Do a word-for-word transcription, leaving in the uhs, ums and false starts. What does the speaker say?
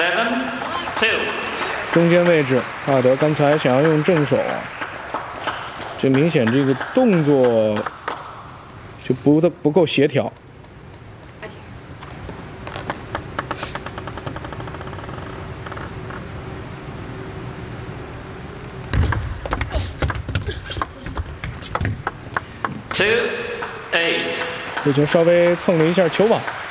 seven two。 中间位置，哈德刚才想要用正手，这明显这个动作就不的不够协调。 Two eight。 这球稍微蹭了一下球网。